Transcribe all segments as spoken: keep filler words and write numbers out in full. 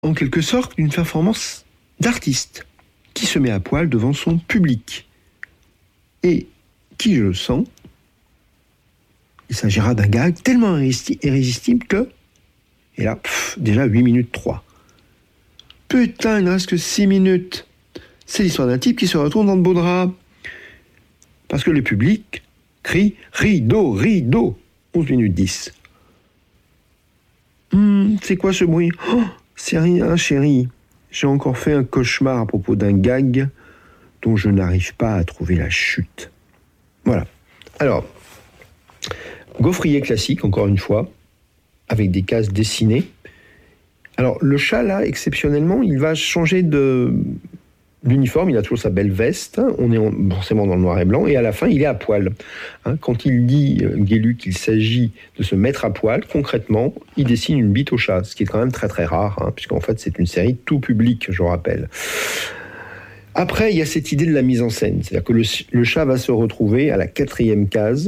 en quelque sorte une performance d'artiste qui se met à poil devant son public et qui, je le sens, il s'agira d'un gag tellement irrésistible que, et là, pff, déjà huit minutes trois. Putain, il ne reste que six minutes. C'est l'histoire d'un type qui se retourne dans de beaux draps. Parce que le public crie « rideau, rideau !» onze minutes dix. Hum, c'est quoi ce bruit ? Oh, c'est rien, chérie. J'ai encore fait un cauchemar à propos d'un gag dont je n'arrive pas à trouver la chute. Voilà. Alors, gaufrier classique, encore une fois, avec des cases dessinées. Alors, le chat, là, exceptionnellement, il va changer de... l'uniforme, il a toujours sa belle veste, on est en, forcément dans le noir et blanc, et à la fin, il est à poil. Hein, quand il dit, euh, Guéluc, qu'il s'agit de se mettre à poil, concrètement, il dessine une bite au chat, ce qui est quand même très très rare, hein, puisqu'en fait, c'est une série tout public, je rappelle. Après, il y a cette idée de la mise en scène, c'est-à-dire que le, le chat va se retrouver à la quatrième case,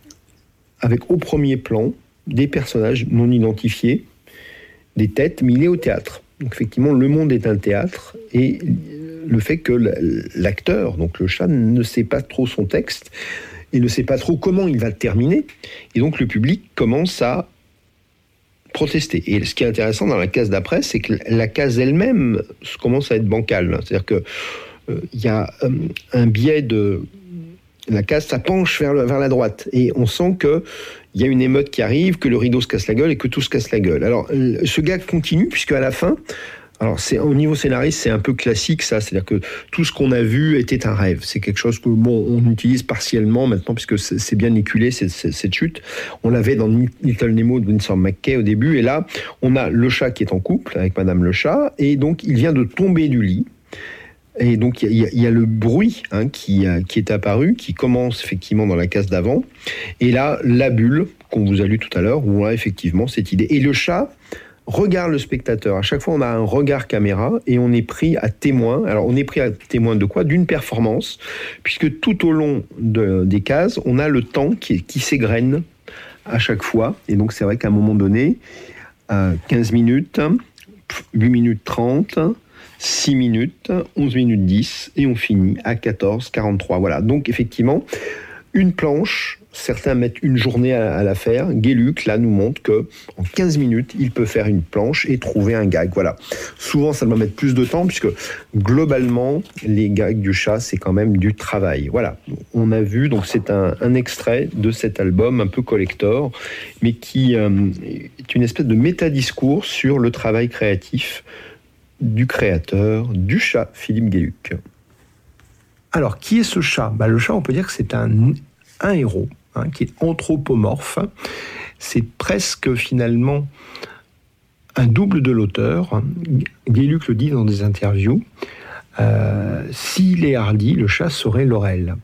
avec au premier plan des personnages non identifiés, des têtes, mais il est au théâtre. Donc effectivement, le monde est un théâtre, et le fait que l'acteur, donc le chat, ne sait pas trop son texte et ne sait pas trop comment il va le terminer. Et donc le public commence à protester. Et ce qui est intéressant dans la case d'après, c'est que la case elle-même commence à être bancale. C'est-à-dire qu'il euh, y a euh, un biais de... La case, ça penche vers, le, vers la droite. Et on sent qu'il y a une émeute qui arrive, que le rideau se casse la gueule et que tout se casse la gueule. Alors, ce gag continue, puisque à la fin... Alors, c'est, au niveau scénariste, c'est un peu classique, ça. C'est-à-dire que tout ce qu'on a vu était un rêve. C'est quelque chose que, bon, on utilise partiellement maintenant, puisque c'est, c'est bien éculé, c'est, c'est, cette chute. On l'avait dans Little Nemo de Winsor McCay au début. Et là, on a le chat qui est en couple avec Madame le chat. Et donc, il vient de tomber du lit. Et donc, il y, y a le bruit hein, qui, qui est apparu, qui commence effectivement dans la case d'avant. Et là, la bulle, qu'on vous a lu tout à l'heure, où on a effectivement cette idée. Et le chat... regarde le spectateur. À chaque fois, on a un regard caméra et on est pris à témoin. Alors, on est pris à témoin de quoi ? D'une performance, puisque tout au long de, des cases, on a le temps qui, qui s'égrène à chaque fois. Et donc, c'est vrai qu'à un moment donné, euh, quinze minutes, huit minutes trente, six minutes, onze minutes dix, et on finit à quatorze quarante-trois. Voilà. Donc, effectivement, une planche. Certains mettent une journée à, à la faire. Guéluc, là, nous montre que en quinze minutes, il peut faire une planche et trouver un gag. Voilà. Souvent, ça doit mettre plus de temps, puisque globalement, les gags du chat, c'est quand même du travail. Voilà. On a vu, donc c'est un, un extrait de cet album un peu collector, mais qui euh, est une espèce de métadiscours sur le travail créatif du créateur du chat, Philippe Guéluc. Alors, qui est ce chat ? Bah, le chat, on peut dire que c'est un, un héros. Hein, qui est anthropomorphe. C'est presque finalement un double de l'auteur. Guéluc le dit dans des interviews. Euh, s'il est hardi, le chat serait Laurel.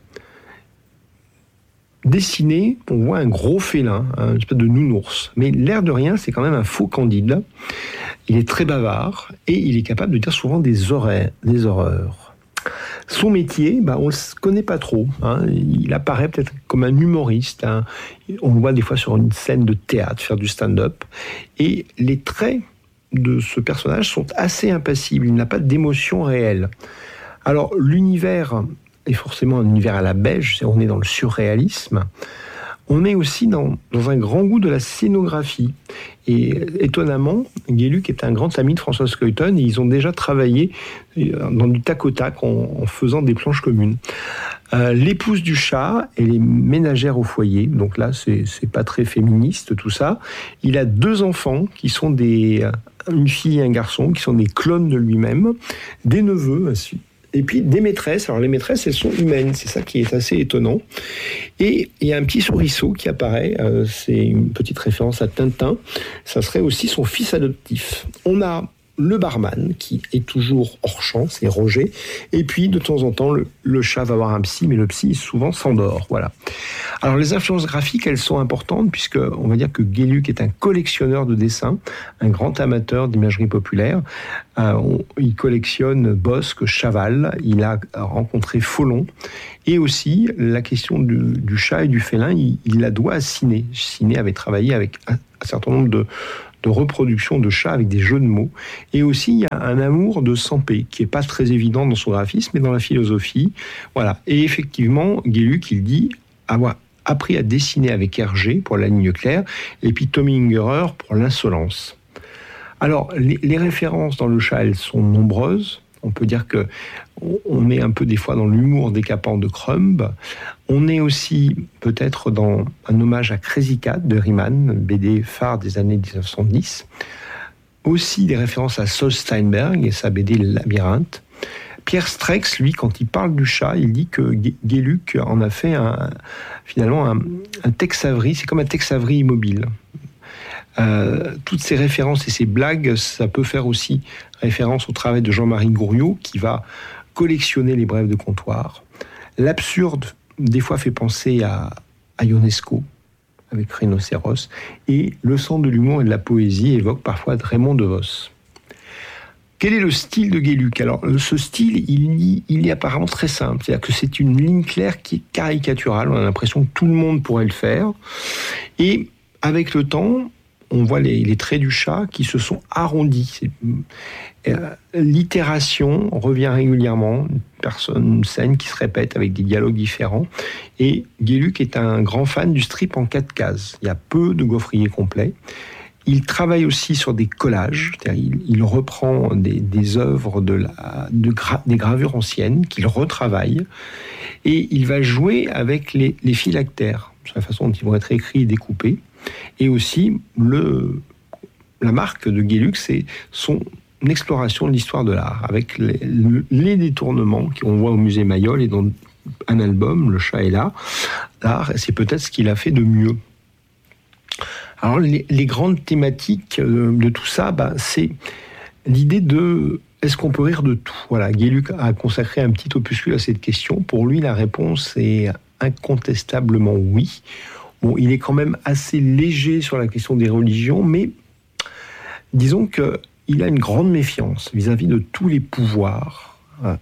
Dessiné, on voit un gros félin, une espèce de nounours. Mais l'air de rien, c'est quand même un faux Candide. Il est très bavard et il est capable de dire souvent des horreurs. Des horreurs. Son métier, bah, on ne le connaît pas trop. Hein. Il apparaît peut-être comme un humoriste. Hein. On le voit des fois sur une scène de théâtre, faire du stand-up. Et les traits de ce personnage sont assez impassibles. Il n'a pas d'émotion réelle. Alors, l'univers est forcément un univers à la beige. On est dans le surréalisme. On est aussi dans, dans un grand goût de la scénographie. Et étonnamment, Guéluc est un grand ami de Françoise Coyton et ils ont déjà travaillé dans du tac au tac en, en faisant des planches communes. Euh, l'épouse du chat, elle est ménagère au foyer, donc là, c'est, c'est pas très féministe tout ça. Il a deux enfants qui sont des, une fille et un garçon, qui sont des clones de lui-même, des neveux ainsi. Et puis des maîtresses. Alors les maîtresses, elles sont humaines, c'est ça qui est assez étonnant. Et il y a un petit souriceau qui apparaît, euh, c'est une petite référence à Tintin, ça serait aussi son fils adoptif. On a le barman qui est toujours hors champ, c'est Roger, et puis de temps en temps le, le chat va voir un psy, mais le psy souvent s'endort, voilà. Alors les influences graphiques, elles sont importantes puisque on va dire que Guéluc est un collectionneur de dessins, un grand amateur d'imagerie populaire. Euh, on, il collectionne Bosc, Chaval, il a rencontré Follon, et aussi la question du, du chat et du félin, il, il la doit à Ciné. Ciné avait travaillé avec un, un certain nombre de de reproduction de chats avec des jeux de mots. Et aussi, il y a un amour de Sampé, qui n'est pas très évident dans son graphisme, mais dans la philosophie. Voilà. Et effectivement, Guéluc, il dit avoir appris à dessiner avec Hergé pour la ligne claire, et puis Tommy Ungerer pour l'insolence. Alors, les, les références dans le chat, elles sont nombreuses. On peut dire que on est un peu des fois dans l'humour décapant de Crumb. On est aussi peut-être dans un hommage à Crazy Cat de Riemann, B D phare des années dix-neuf cent dix. Aussi des références à Saul Steinberg et sa B D Le Labyrinthe. Pierre Strex, lui, quand il parle du chat, il dit que Guéluc en a fait un, finalement un, un Tex Avery. C'est comme un Tex Avery immobile. Euh, toutes ces références et ces blagues, ça peut faire aussi référence au travail de Jean-Marie Gouriot qui va collectionner les brèves de comptoir. L'absurde, des fois, fait penser à, à Ionesco avec Rhinocéros, et le sens de l'humour et de la poésie évoque parfois Raymond DeVos. Quel est le style de Guéluc ? Alors, ce style, il, il est apparemment très simple. C'est-à-dire que c'est une ligne claire qui est caricaturale. On a l'impression que tout le monde pourrait le faire. Et avec le temps, on voit les, les traits du chat qui se sont arrondis. C'est, euh, l'itération revient régulièrement, une, personne, une scène qui se répète avec des dialogues différents. Et Guéluc est un grand fan du strip en quatre cases. Il y a peu de gaufriers complets. Il travaille aussi sur des collages, c'est-à-dire il, il reprend des, des œuvres, de la, de gra, des gravures anciennes qu'il retravaille, et il va jouer avec les, les phylactères, sur la façon dont ils vont être écrits et découpés. Et aussi, le, la marque de Guéluc, c'est son exploration de l'histoire de l'art, avec les, les détournements qu'on voit au musée Mayol et dans un album, Le chat est là. L'art, c'est peut-être ce qu'il a fait de mieux. Alors, les, les grandes thématiques de tout ça, bah, c'est l'idée de est-ce qu'on peut rire de tout ? Voilà, Guéluc a consacré un petit opuscule à cette question. Pour lui, la réponse est incontestablement oui. Bon, il est quand même assez léger sur la question des religions, mais disons qu'il a une grande méfiance vis-à-vis de tous les pouvoirs.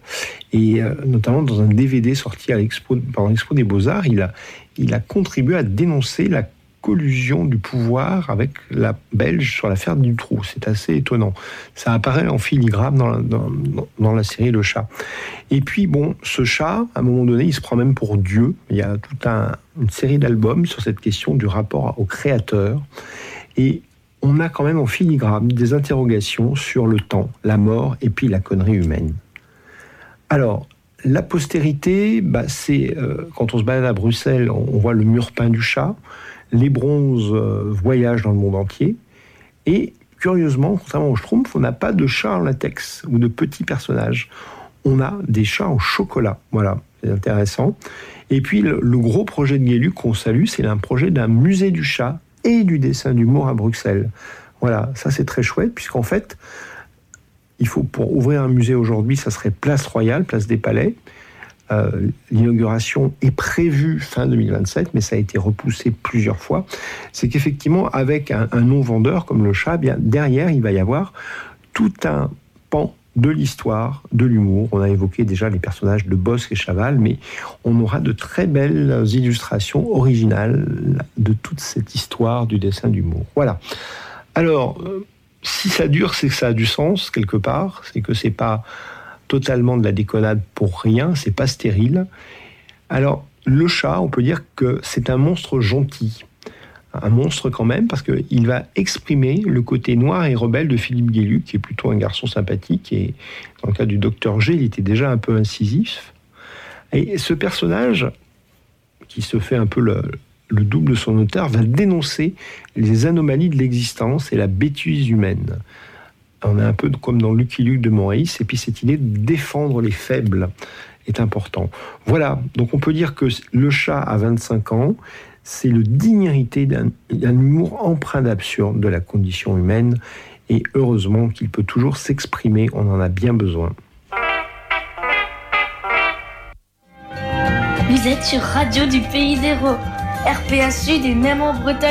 Et notamment dans un D V D sorti à l'expo, pendant l'Expo des Beaux-Arts, il a, il a contribué à dénoncer la collusion du pouvoir avec la Belge sur l'affaire Dutroux. C'est assez étonnant. Ça apparaît en filigrane dans la, dans, dans la série Le Chat. Et puis, bon, ce chat, à un moment donné, il se prend même pour Dieu. Il y a toute un, une série d'albums sur cette question du rapport au créateur. Et on a quand même en filigrane des interrogations sur le temps, la mort et puis la connerie humaine. Alors, la postérité, bah, c'est euh, quand on se balade à Bruxelles, on, on voit le mur peint du chat. Les bronzes euh, voyagent dans le monde entier. Et curieusement, contrairement au Schtroumpf, on n'a pas de chat en latex ou de petits personnages. On a des chats en chocolat. Voilà, c'est intéressant. Et puis, le, le gros projet de Guéluc qu'on salue, c'est un projet d'un musée du chat et du dessin d'humour à Bruxelles. Voilà, ça c'est très chouette, puisqu'en fait, il faut, pour ouvrir un musée aujourd'hui, ça serait Place Royale, Place des Palais. Euh, l'inauguration est prévue fin deux mille vingt-sept, mais ça a été repoussé plusieurs fois. C'est qu'effectivement, avec un, un non-vendeur comme le chat, bien, derrière, il va y avoir tout un pan de l'histoire, de l'humour. On a évoqué déjà les personnages de Bosc et Chaval, mais on aura de très belles illustrations originales de toute cette histoire du dessin d'humour. Voilà. Alors, euh, si ça dure, c'est que ça a du sens, quelque part. C'est que c'est pas totalement de la déconnade pour rien, c'est pas stérile. Alors, le chat, on peut dire que c'est un monstre gentil. Un monstre quand même, parce qu'il va exprimer le côté noir et rebelle de Philippe Guéluc, qui est plutôt un garçon sympathique, et dans le cas du docteur G, il était déjà un peu incisif. Et ce personnage, qui se fait un peu le, le double de son auteur, va dénoncer les anomalies de l'existence et la bêtise humaine. On est un peu comme dans Lucky Luke de Maurice, et puis cette idée de défendre les faibles est important. Voilà, donc on peut dire que le chat à vingt-cinq ans, c'est le digne héritier d'un, d'un humour empreint d'absurde de la condition humaine, et heureusement qu'il peut toujours s'exprimer, on en a bien besoin. Vous êtes sur Radio du Pays d'Hérault, R P A Sud et même en Bretagne.